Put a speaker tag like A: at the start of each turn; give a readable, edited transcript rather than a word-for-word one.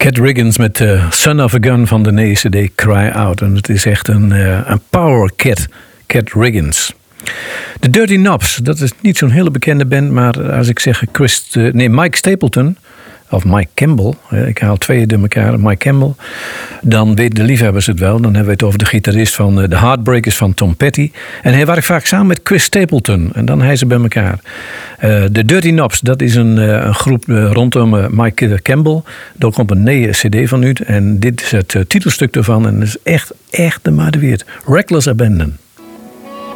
A: Cat Riggins met Son of a Gun van de nieuwe CD Cry Out. En het is echt een power cat, Cat Riggins. De Dirty Knobs, dat is niet zo'n hele bekende band, maar als ik zeg Mike Stapleton of Mike Campbell, ik haal twee door elkaar, Mike Campbell, dan weten de liefhebbers het wel. Dan hebben we het over de gitarist van de Heartbreakers van Tom Petty. En hij werkt vaak samen met Chris Stapleton. En dan hij ze bij elkaar. De Dirty Knobs, dat is een groep rondom Mike Campbell. Daar komt een nieuwe CD van uit. En dit is het titelstuk ervan. En dat is echt de maat waard. Reckless Abandon.